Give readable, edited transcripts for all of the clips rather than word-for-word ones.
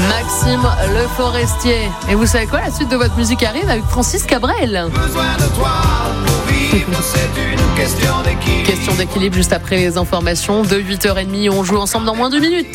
Maxime Le Forestier. Et vous savez quoi, la suite de votre musique arrive avec Francis Cabrel. Question d'équilibre juste après les informations de 8h30. On joue ensemble dans moins de 2 minutes.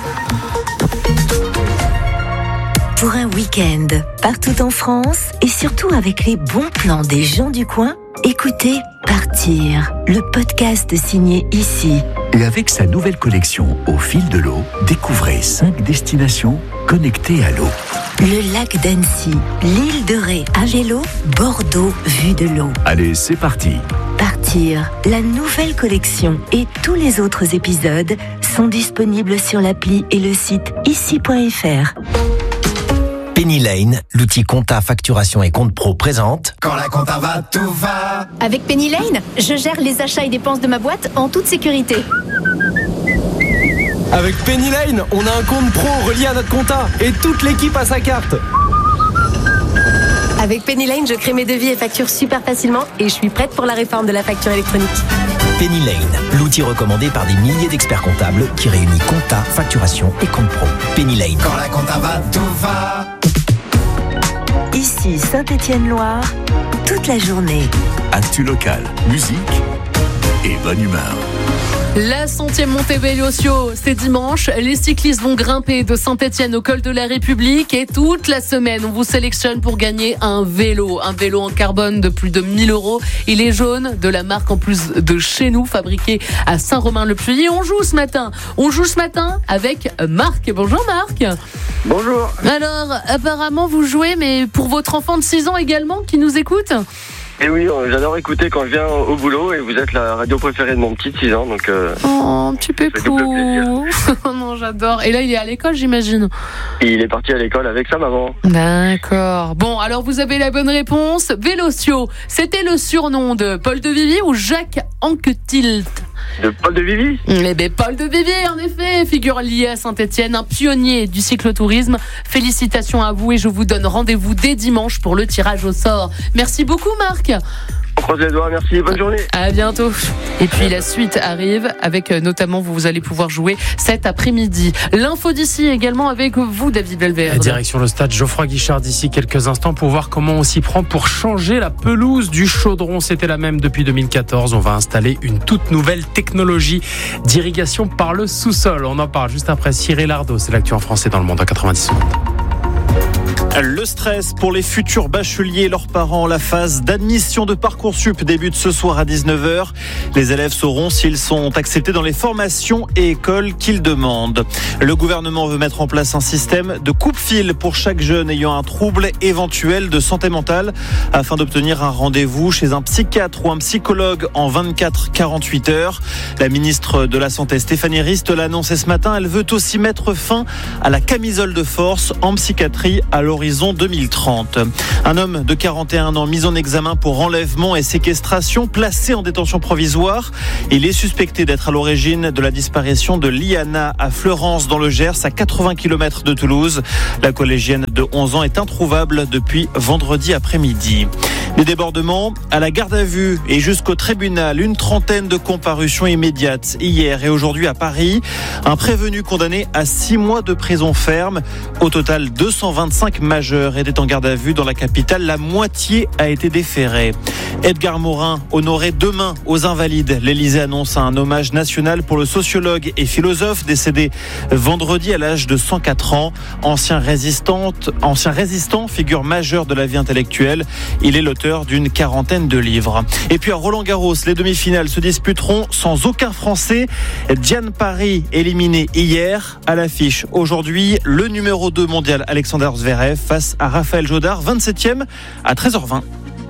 Pour un week-end, partout en France et surtout avec les bons plans des gens du coin, écoutez Partir, le podcast signé Ici. Et avec sa nouvelle collection Au fil de l'eau, découvrez 5 destinations connectées à l'eau. Le lac d'Annecy, l'île de Ré à vélo, Bordeaux vue de l'eau. Allez, c'est parti. Partir, la nouvelle collection et tous les autres épisodes sont disponibles sur l'appli et le site ici.fr. Penny Lane, l'outil compta, facturation et compte pro présente. Quand la compta va, tout va. Avec Penny Lane, je gère les achats et dépenses de ma boîte en toute sécurité. Avec Penny Lane, on a un compte pro relié à notre compta et toute l'équipe a sa carte. Avec Penny Lane, je crée mes devis et factures super facilement et je suis prête pour la réforme de la facture électronique. Penny Lane, l'outil recommandé par des milliers d'experts comptables qui réunit compta, facturation et compte pro. Penny Lane. Quand la compta va, tout va. Ici Saint-Étienne-Loire, toute la journée. Actu locale, musique et bonne humeur. La 100e montée Véloccio, c'est dimanche. Les cyclistes vont grimper de Saint-Étienne au col de la République et toute la semaine, on vous sélectionne pour gagner un vélo en carbone de plus de 1 000 €. Il est jaune, de la marque en plus de chez nous, fabriqué à Saint-Romain-le-Puy. Et on joue ce matin avec Marc. Bonjour Marc. Bonjour. Alors, apparemment vous jouez, mais pour votre enfant de 6 ans également qui nous écoute ? Et oui, j'adore écouter quand je viens au boulot et vous êtes la radio préférée de mon petit de 6 ans. Donc, oh, petit pépou. Non, j'adore. Et là, il est à l'école, j'imagine. Il est parti à l'école avec sa maman. D'accord. Bon, alors vous avez la bonne réponse. Véloccio, c'était le surnom de Paul de Vivier ou Jacques Anquetil? De Paul de Vivier? Eh bien, Paul de Vivier, en effet, figure liée à Saint-Étienne, un pionnier du cyclotourisme. Félicitations à vous et je vous donne rendez-vous dès dimanche pour le tirage au sort. Merci beaucoup, Marc. On croise les doigts, merci, bonne journée. À bientôt. Et puis la suite arrive avec notamment, vous allez pouvoir jouer cet après-midi. L'info d'ici également avec vous, David Belverde. Direction le stade Geoffroy Guichard d'ici quelques instants pour voir comment on s'y prend pour changer la pelouse du Chaudron. C'était la même depuis 2014. On va installer une toute nouvelle technologie d'irrigation par le sous-sol. On en parle juste après Cyril Ardo. C'est l'actu en français dans le monde en 90 secondes. Le stress pour les futurs bacheliers et leurs parents. La phase d'admission de Parcoursup débute ce soir à 19h. Les élèves sauront s'ils sont acceptés dans les formations et écoles qu'ils demandent. Le gouvernement veut mettre en place un système de coupe-fil pour chaque jeune ayant un trouble éventuel de santé mentale afin d'obtenir un rendez-vous chez un psychiatre ou un psychologue en 24-48 heures. La ministre de la Santé, Stéphanie Rist, l'a annoncé ce matin. Elle veut aussi mettre fin à la camisole de force en psychiatrie à l'horizon 2030. Un homme de 41 ans mis en examen pour enlèvement et séquestration, placé en détention provisoire. Il est suspecté d'être à l'origine de la disparition de Liana à Fleurance dans le Gers, à 80 km de Toulouse. La collégienne de 11 ans est introuvable depuis vendredi après-midi. Des débordements à la garde à vue et jusqu'au tribunal. Une trentaine de comparutions immédiates hier et aujourd'hui à Paris. Un prévenu condamné à 6 mois de prison ferme. Au total, 225 majeurs étaient en garde à vue dans la capitale. La moitié a été déférée. Edgar Morin, honoré demain aux Invalides. L'Élysée annonce un hommage national pour le sociologue et philosophe décédé vendredi à l'âge de 104 ans. Ancien résistant, figure majeure de la vie intellectuelle. Il est l'auteur d'une quarantaine de livres. Et puis à Roland-Garros, les demi-finales se disputeront sans aucun Français. Diane Parry éliminé hier. À l'affiche aujourd'hui, le numéro 2 mondial Alexander Zverev face à Raphaël Jodard, 27e à 13h20.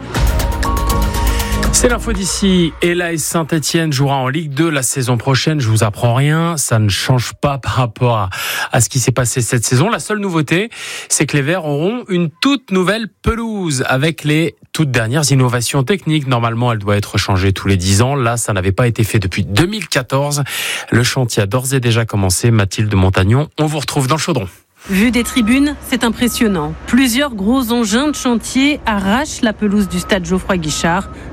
C'est l'info d'ici. Et l'AS Saint-Étienne jouera en Ligue 2 la saison prochaine. Je vous apprends rien. Ça ne change pas par rapport à ce qui s'est passé cette saison. La seule nouveauté, c'est que les Verts auront une toute nouvelle pelouse avec les toutes dernières innovations techniques. Normalement, elle doit être changée tous les 10 ans. Là, ça n'avait pas été fait depuis 2014. Le chantier a d'ores et déjà commencé. Mathilde Montagnon, on vous retrouve dans le Chaudron. Vu des tribunes, c'est impressionnant. Plusieurs gros engins de chantier arrachent la pelouse du stade Geoffroy Guichard.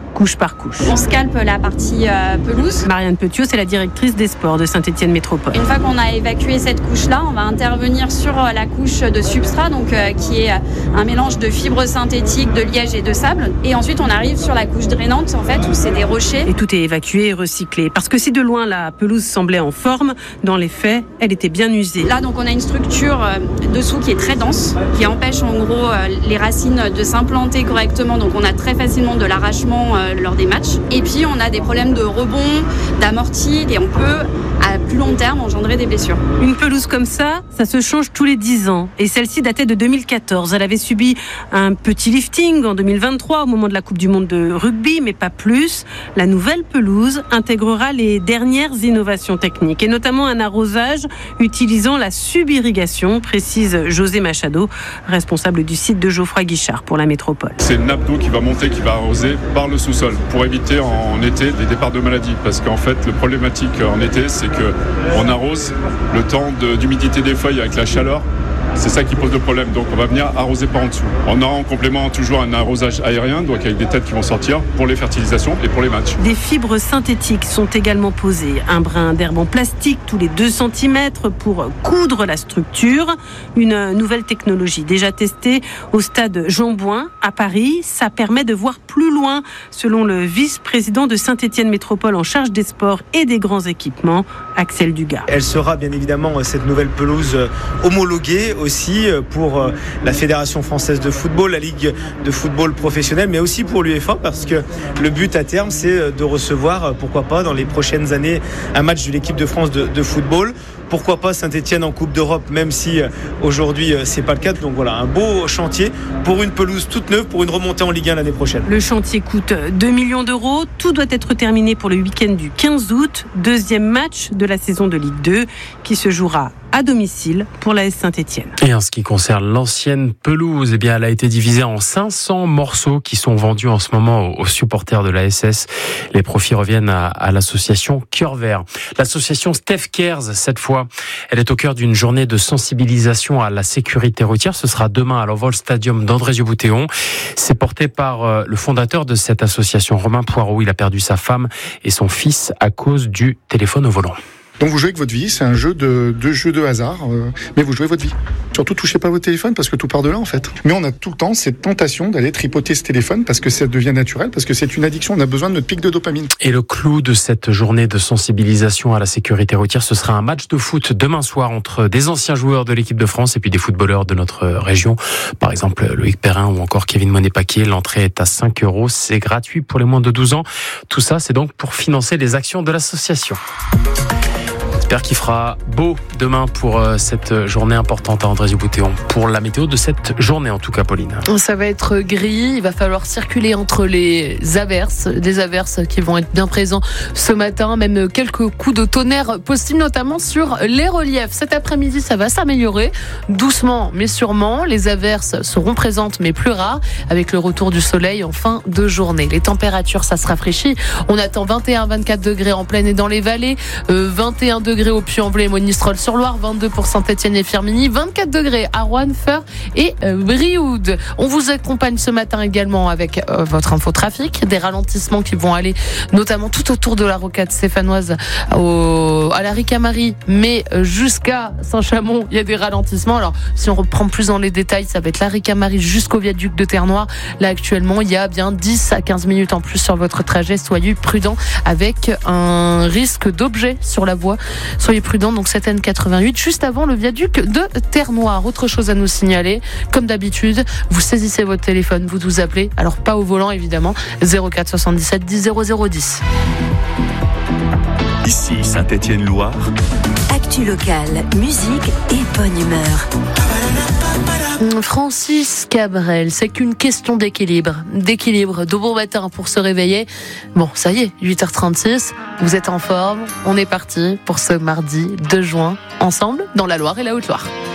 couche par couche. On scalpe la partie pelouse. Marianne Petiot, c'est la directrice des sports de Saint-Étienne Métropole. Une fois qu'on a évacué cette couche-là, on va intervenir sur la couche de substrat, donc qui est un mélange de fibres synthétiques, de liège et de sable. Et ensuite, on arrive sur la couche drainante, en fait, où c'est des rochers. Et tout est évacué et recyclé. Parce que si de loin la pelouse semblait en forme, dans les faits, elle était bien usée. Là, donc, on a une structure dessous qui est très dense, qui empêche en gros les racines de s'implanter correctement. Donc, on a très facilement de l'arrachement lors des matchs. Et puis, on a des problèmes de rebond, d'amorti, et on peut, à plus long terme, engendrer des blessures. Une pelouse comme ça se change tous les 10 ans. Et celle-ci datait de 2014. Elle avait subi un petit lifting en 2023 au moment de la Coupe du Monde de rugby, mais pas plus. La nouvelle pelouse intégrera les dernières innovations techniques, et notamment un arrosage utilisant la subirrigation, précise José Machado, responsable du site de Geoffroy Guichard pour la métropole. C'est une nappe d'eau qui va monter, qui va arroser par le sous-sol pour éviter en été des départs de maladies. Parce qu'en fait, le problématique en été, c'est qu'on arrose le temps d'humidité des feuilles avec la chaleur. C'est ça qui pose le problème. Donc on va venir arroser par en dessous. On aura en complément toujours un arrosage aérien, donc avec des têtes qui vont sortir pour les fertilisations et pour les matchs. Des fibres synthétiques sont également posées. Un brin d'herbe en plastique tous les 2 cm pour coudre la structure. Une nouvelle technologie déjà testée au stade Jean Bouin à Paris. Ça permet de voir plus loin, selon le vice-président de Saint-Étienne Métropole en charge des sports et des grands équipements, Axel Dugas. Elle sera bien évidemment, cette nouvelle pelouse, homologuée aussi pour la Fédération française de football, la Ligue de football professionnel, mais aussi pour l'UEFA, parce que le but à terme, c'est de recevoir, pourquoi pas, dans les prochaines années, un match de l'équipe de France de football. Pourquoi pas Saint-Étienne en Coupe d'Europe, même si aujourd'hui c'est pas le cas. Donc voilà, un beau chantier pour une pelouse toute neuve, pour une remontée en Ligue 1 l'année prochaine. Le chantier coûte 2 millions d'euros. Tout doit être terminé pour le week-end du 15 août. Deuxième match de la saison de Ligue 2 qui se jouera à domicile pour l'AS Saint-Étienne. Et en ce qui concerne l'ancienne pelouse, eh bien, elle a été divisée en 500 morceaux qui sont vendus en ce moment aux supporters de l'ASS. Les profits reviennent à l'association Cœur Vert. L'association Steph Cares, cette fois, elle est au cœur d'une journée de sensibilisation à la sécurité routière. Ce sera demain à l'Envol Stadium d'Andrézieux-Bouthéon. C'est porté par le fondateur de cette association, Romain Poirot. Il a perdu sa femme et son fils à cause du téléphone au volant. Donc vous jouez avec votre vie, c'est un jeu de hasard, mais vous jouez votre vie. Surtout touchez pas votre téléphone parce que tout part de là en fait. Mais on a tout le temps cette tentation d'aller tripoter ce téléphone parce que ça devient naturel, parce que c'est une addiction, on a besoin de notre pic de dopamine. Et le clou de cette journée de sensibilisation à la sécurité routière, ce sera un match de foot demain soir entre des anciens joueurs de l'équipe de France et puis des footballeurs de notre région. Par exemple Loïc Perrin ou encore Kevin Monet-Paquet. L'entrée est à 5 €, c'est gratuit pour les moins de 12 ans. Tout ça, c'est donc pour financer les actions de l'association. J'espère qu'il fera beau demain pour cette journée importante à Andrézieux-Bouthéon. Pour la météo de cette journée, en tout cas, Pauline. Ça va être gris. Il va falloir circuler entre les averses. Des averses qui vont être bien présents ce matin. Même quelques coups de tonnerre possibles, notamment sur les reliefs. Cet après-midi, ça va s'améliorer. Doucement, mais sûrement. Les averses seront présentes, mais plus rares. Avec le retour du soleil en fin de journée. Les températures, ça se rafraîchit. On attend 21-24 degrés en plaine et dans les vallées. 21 degrés au Puy-en-Velay et Monistrol-sur-Loire, 22 pour Saint-Étienne et Firminy, 24 degrés à Roanne, Feur et Brioude. On vous accompagne ce matin également avec votre infotrafic, des ralentissements qui vont aller notamment tout autour de la rocade stéphanoise à la Ricamarie, mais jusqu'à Saint-Chamond, il y a des ralentissements. Alors, si on reprend plus dans les détails, ça va être la Ricamarie jusqu'au viaduc de Terre-Noire. Là, actuellement, il y a bien 10 à 15 minutes en plus sur votre trajet. Soyez prudents avec un risque d'objet sur la voie. Soyez prudents, donc cette N88, juste avant le viaduc de Terre-Noire. Autre chose à nous signaler, comme d'habitude, vous saisissez votre téléphone, vous nous appelez, alors pas au volant évidemment, 04 77 10 0010. Ici Saint-Étienne-Loire. Actu locale, musique et bonne humeur. Francis Cabrel, c'est qu'une question d'équilibre, de bon matin pour se réveiller. Bon, ça y est, 8h36, vous êtes en forme, on est parti pour ce mardi 2 juin, ensemble dans la Loire et la Haute-Loire.